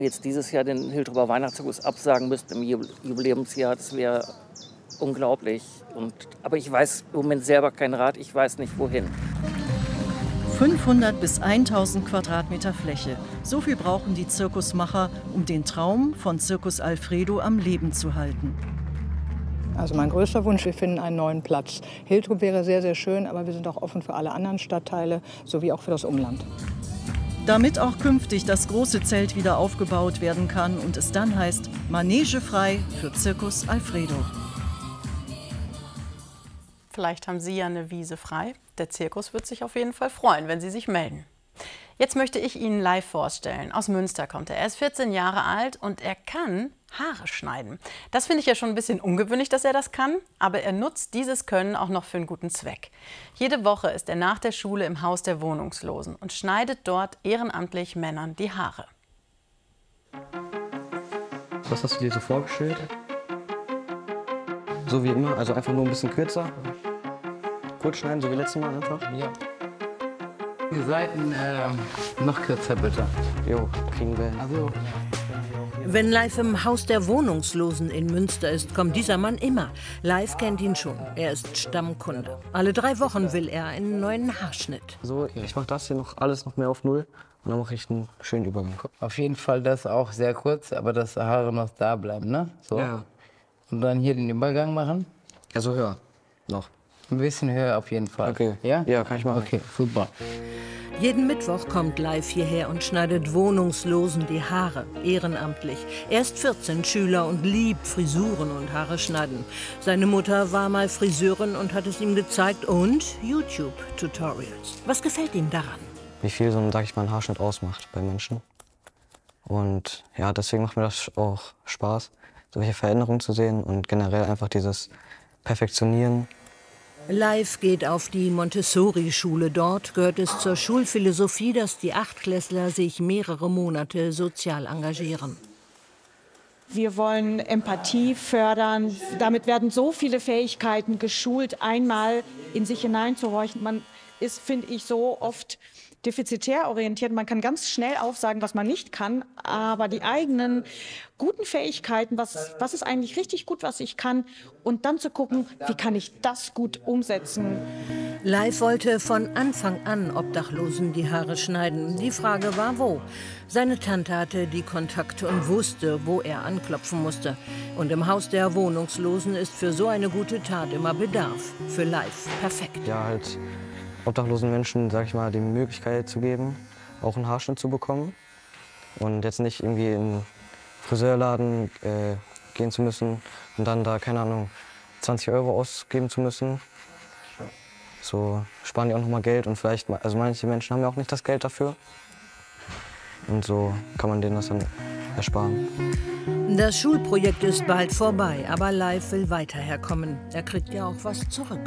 Jetzt dieses Jahr den Hiltrupper Weihnachtszirkus absagen müssten im Jubiläumsjahr, das wäre unglaublich. Aber ich weiß im Moment selber keinen Rat, ich weiß nicht wohin. 500 bis 1000 Quadratmeter Fläche. So viel brauchen die Zirkusmacher, um den Traum von Circus Alfredo am Leben zu halten. Also mein größter Wunsch, wir finden einen neuen Platz. Hiltrup wäre sehr, sehr schön, aber wir sind auch offen für alle anderen Stadtteile sowie auch für das Umland. Damit auch künftig das große Zelt wieder aufgebaut werden kann und es dann heißt, Manege frei für Circus Alfredo. Vielleicht haben Sie ja eine Wiese frei. Der Zirkus wird sich auf jeden Fall freuen, wenn Sie sich melden. Jetzt möchte ich Ihnen live vorstellen. Aus Münster kommt er. Er ist 14 Jahre alt und er kann Haare schneiden. Das finde ich ja schon ein bisschen ungewöhnlich, dass er das kann. Aber er nutzt dieses Können auch noch für einen guten Zweck. Jede Woche ist er nach der Schule im Haus der Wohnungslosen und schneidet dort ehrenamtlich Männern die Haare. Was hast du dir so vorgestellt? So wie immer, also einfach nur ein bisschen kürzer. Kurz schneiden, so wie letztes Mal einfach. Ja. Die Seiten noch kürzer bitte. Jo, kriegen wir. Also. Wenn Leif im Haus der Wohnungslosen in Münster ist, kommt dieser Mann immer. Leif kennt ihn schon. Er ist Stammkunde. Alle 3 Wochen will er einen neuen Haarschnitt. So, ich mache das hier noch alles noch mehr auf Null und dann mache ich einen schönen Übergang. Auf jeden Fall das auch sehr kurz, aber dass die Haare noch da bleiben, ne? So. Ja. Und dann hier den Übergang machen. Also höher noch. Ein bisschen höher auf jeden Fall. Okay. Ja? Ja, kann ich machen. Okay, super. Jeden Mittwoch kommt Leif hierher und schneidet Wohnungslosen die Haare, ehrenamtlich. Er ist 14, Schüler und liebt Frisuren und Haare schneiden. Seine Mutter war mal Friseurin und hat es ihm gezeigt und YouTube-Tutorials. Was gefällt ihm daran? Wie viel so ein, sag ich mal, ein Haarschnitt ausmacht bei Menschen. Und ja, deswegen macht mir das auch Spaß, solche Veränderungen zu sehen und generell einfach dieses Perfektionieren. Leif geht auf die Montessori-Schule. Dort gehört es zur Schulphilosophie, dass die Achtklässler sich mehrere Monate sozial engagieren. Wir wollen Empathie fördern. Damit werden so viele Fähigkeiten geschult, einmal in sich hineinzuhorchen. Man ist, finde ich, so oft defizitär orientiert. Man kann ganz schnell aufsagen, was man nicht kann, aber die eigenen guten Fähigkeiten, was ist eigentlich richtig gut, was ich kann, und dann zu gucken, wie kann ich das gut umsetzen. Leif wollte von Anfang an Obdachlosen die Haare schneiden. Die Frage war, wo. Seine Tante hatte die Kontakte und wusste, wo er anklopfen musste. Und im Haus der Wohnungslosen ist für so eine gute Tat immer Bedarf. Für Leif perfekt. Ja, halt obdachlosen Menschen, sag ich mal, die Möglichkeit zu geben, auch einen Haarschnitt zu bekommen. Und jetzt nicht irgendwie in einen Friseurladen gehen zu müssen und dann da, keine Ahnung, 20 € ausgeben zu müssen. So sparen die auch noch mal Geld und vielleicht, also manche Menschen haben ja auch nicht das Geld dafür. Und so kann man denen das dann ersparen. Das Schulprojekt ist bald vorbei, aber Leif will weiter herkommen. Er kriegt ja auch was zurück.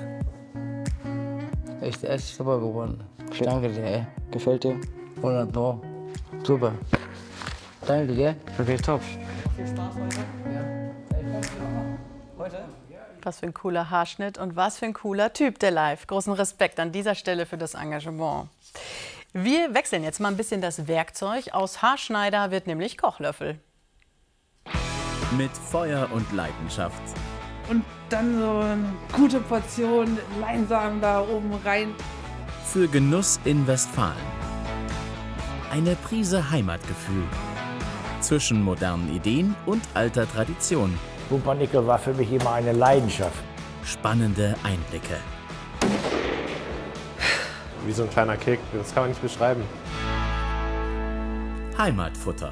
Echt super geworden. Danke dir, ey. Gefällt dir? 100 Pro. Super. Danke dir. Okay, top. Viel Spaß heute. Was für ein cooler Haarschnitt und was für ein cooler Typ, der Leif. Großen Respekt an dieser Stelle für das Engagement. Wir wechseln jetzt mal ein bisschen das Werkzeug. Aus Haarschneider wird nämlich Kochlöffel. Mit Feuer und Leidenschaft. Und dann so eine gute Portion Leinsamen da oben rein. Für Genuss in Westfalen. Eine Prise Heimatgefühl. Zwischen modernen Ideen und alter Tradition. Pumpernickel war für mich immer eine Leidenschaft. Spannende Einblicke. Wie so ein kleiner Kick, das kann man nicht beschreiben. Heimatfutter.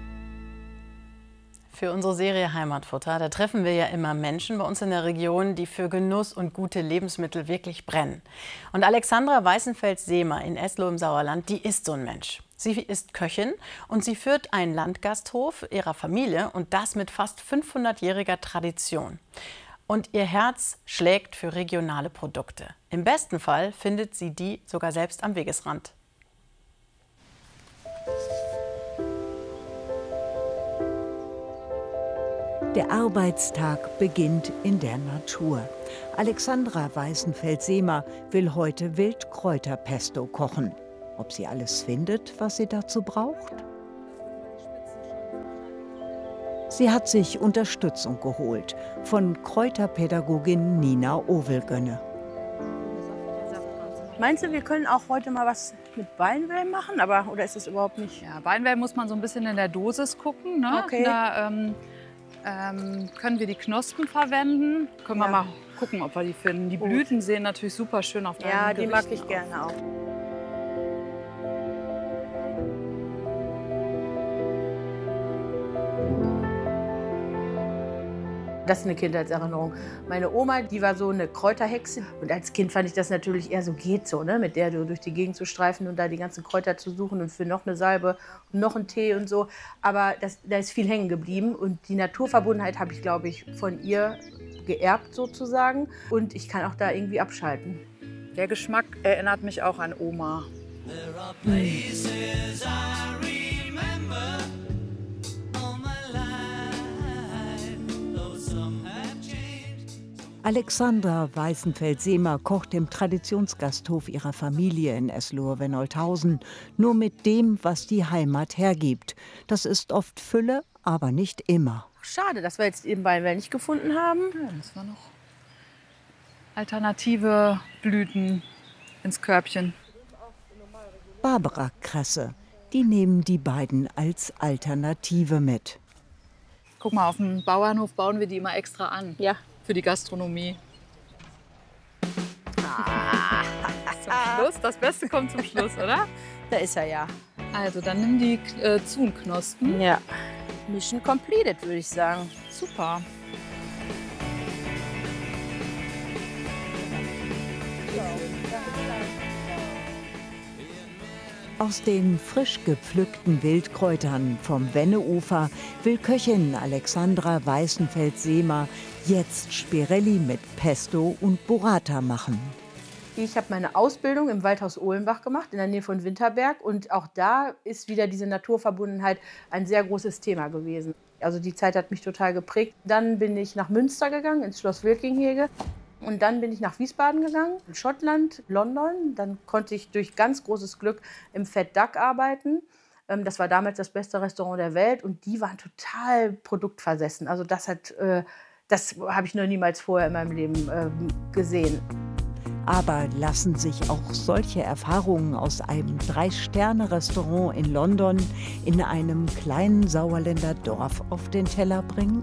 Für unsere Serie Heimatfutter, da treffen wir ja immer Menschen bei uns in der Region, die für Genuss und gute Lebensmittel wirklich brennen. Und Alexandra Weißenfels-Seemer in Esloh im Sauerland, die ist so ein Mensch. Sie ist Köchin und sie führt einen Landgasthof ihrer Familie und das mit fast 500-jähriger Tradition. Und ihr Herz schlägt für regionale Produkte. Im besten Fall findet sie die sogar selbst am Wegesrand. Der Arbeitstag beginnt in der Natur. Alexandra Weißenfels-Seemer will heute Wildkräuterpesto kochen. Ob sie alles findet, was sie dazu braucht? Sie hat sich Unterstützung geholt von Kräuterpädagogin Nina Ovelgönne. Meinst du, wir können auch heute mal was mit Beinwell machen? Oder ist es überhaupt nicht? Ja, Beinwell muss man so ein bisschen in der Dosis gucken. Ne? Okay. Da können wir die Knospen verwenden. Können wir mal gucken, ob wir die finden. Die Blüten sehen natürlich super schön auf deinen Ja, die mag Gerichten ich gerne auch. Das ist eine Kindheitserinnerung. Meine Oma, die war so eine Kräuterhexe. Und als Kind fand ich das natürlich eher so geht so, ne? Mit der du durch die Gegend zu streifen und da die ganzen Kräuter zu suchen und für noch eine Salbe und noch einen Tee und so. Aber da ist viel hängen geblieben. Und die Naturverbundenheit habe ich, glaube ich, von ihr geerbt sozusagen. Und ich kann auch da irgendwie abschalten. Der Geschmack erinnert mich auch an Oma. Alexandra Weißenfeld-Sehmer kocht im Traditionsgasthof ihrer Familie in Eslohe-Wenolthausen nur mit dem, was die Heimat hergibt. Das ist oft Fülle, aber nicht immer. Schade, dass wir jetzt eben Beinwell nicht gefunden haben. Ja, müssen wir noch alternative Blüten ins Körbchen. Barbara-Kresse, die nehmen die beiden als Alternative mit. Guck mal, auf dem Bauernhof bauen wir die immer extra an. Ja. Für die Gastronomie. Zum Schluss, das Beste kommt zum Schluss, oder? Da ist er ja. Also, dann nimm die Zuhnknospen. Ja. Mission completed, würde ich sagen. Super. Aus den frisch gepflückten Wildkräutern vom Wenneufer will Köchin Alexandra Weißenfeld-Sehmer jetzt Spirelli mit Pesto und Burrata machen. Ich habe meine Ausbildung im Waldhaus Ohlenbach gemacht, in der Nähe von Winterberg. Und auch da ist wieder diese Naturverbundenheit ein sehr großes Thema gewesen. Also die Zeit hat mich total geprägt. Dann bin ich nach Münster gegangen, ins Schloss Wilkinghege. Und dann bin ich nach Wiesbaden gegangen, in Schottland, London. Dann konnte ich durch ganz großes Glück im Fat Duck arbeiten. Das war damals das beste Restaurant der Welt. Und die waren total produktversessen. Also das habe ich noch niemals vorher in meinem Leben gesehen. Aber lassen sich auch solche Erfahrungen aus einem 3-Sterne-Restaurant in London in einem kleinen Sauerländer Dorf auf den Teller bringen?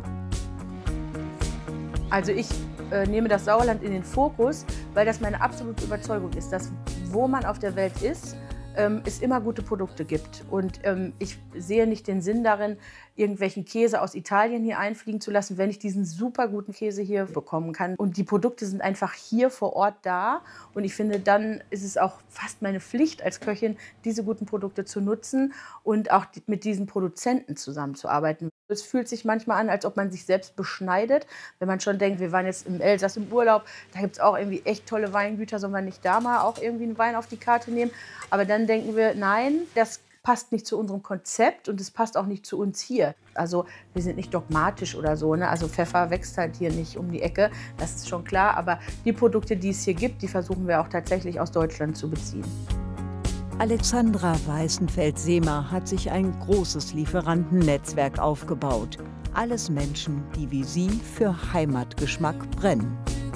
Also ich nehme das Sauerland in den Fokus, weil das meine absolute Überzeugung ist, dass wo man auf der Welt ist, es immer gute Produkte gibt. Und ich sehe nicht den Sinn darin, irgendwelchen Käse aus Italien hier einfliegen zu lassen, wenn ich diesen super guten Käse hier bekommen kann. Und die Produkte sind einfach hier vor Ort da. Und ich finde, dann ist es auch fast meine Pflicht als Köchin, diese guten Produkte zu nutzen und auch mit diesen Produzenten zusammenzuarbeiten. Es fühlt sich manchmal an, als ob man sich selbst beschneidet, wenn man schon denkt, wir waren jetzt im Elsass im Urlaub, da gibt es auch irgendwie echt tolle Weingüter, sollen wir nicht da mal auch irgendwie einen Wein auf die Karte nehmen? Aber dann denken wir, nein, das passt nicht zu unserem Konzept und es passt auch nicht zu uns hier. Also wir sind nicht dogmatisch oder so, ne? Also Pfeffer wächst halt hier nicht um die Ecke, das ist schon klar. Aber die Produkte, die es hier gibt, die versuchen wir auch tatsächlich aus Deutschland zu beziehen. Alexandra Weißenfeld-Sehmer hat sich ein großes Lieferantennetzwerk aufgebaut. Alles Menschen, die wie sie für Heimatgeschmack brennen.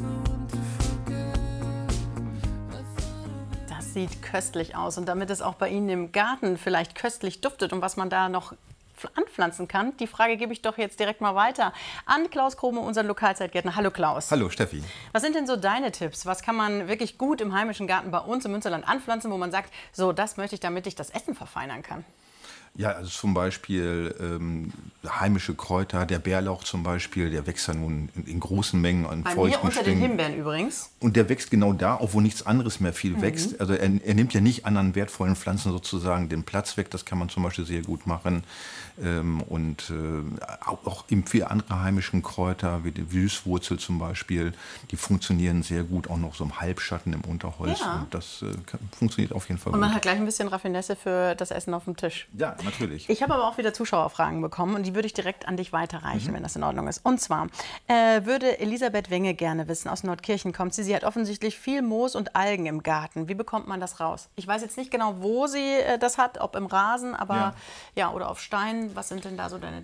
Das sieht köstlich aus. Und damit es auch bei Ihnen im Garten vielleicht köstlich duftet und was man da noch anpflanzen kann, die Frage gebe ich doch jetzt direkt mal weiter an Klaus Krome, unseren Lokalzeitgärtner. Hallo Klaus. Hallo Steffi. Was sind denn so deine Tipps? Was kann man wirklich gut im heimischen Garten bei uns im Münsterland anpflanzen, wo man sagt, so das möchte ich, damit ich das Essen verfeinern kann? Ja, also zum Beispiel heimische Kräuter, der Bärlauch zum Beispiel, der wächst ja nun in großen Mengen an feuchten Bei mir unter den Himbeeren übrigens. Und der wächst genau da, auch wo nichts anderes mehr viel wächst. Also er nimmt ja nicht anderen wertvollen Pflanzen sozusagen den Platz weg. Das kann man zum Beispiel sehr gut machen. Auch eben viele andere heimischen Kräuter, wie die Süßwurzel zum Beispiel, die funktionieren sehr gut, auch noch so im Halbschatten im Unterholz. Ja. Und das funktioniert auf jeden Fall Und gut. man hat gleich ein bisschen Raffinesse für das Essen auf dem Tisch. Ja, natürlich. Ich habe aber auch wieder Zuschauerfragen bekommen und die würde ich direkt an dich weiterreichen, wenn das in Ordnung ist. Und zwar würde Elisabeth Wenge gerne wissen, aus Nordkirchen kommt sie. Sie hat offensichtlich viel Moos und Algen im Garten. Wie bekommt man das raus? Ich weiß jetzt nicht genau, wo sie das hat, ob im Rasen, aber ja oder auf Steinen. Was sind denn da so deine